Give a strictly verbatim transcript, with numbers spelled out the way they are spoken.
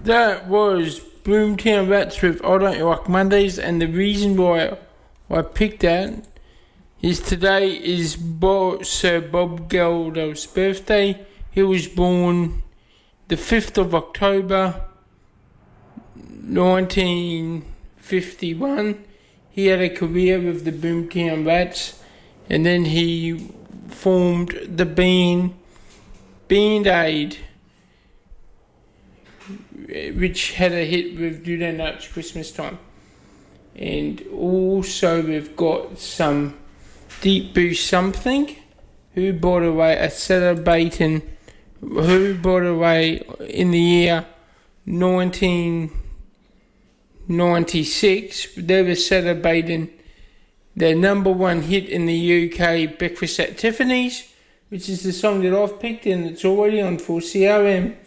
That was Boomtown Rats with I Don't Like Mondays, and the reason why I picked that is today is Bob, Sir Bob Geldof's birthday. He was born the fifth of October nineteen fifty-one. He had a career with the Boomtown Rats, and then he formed the band Band Aid, which had a hit with Do They Know It's Christmas Time. And also we've got some Deep Blue Something, who by the way are celebrating, who by the way in the year nineteen ninety-six, they were celebrating their number one hit in the U K, Breakfast at Tiffany's, which is the song that I've picked and it's already on four C R M.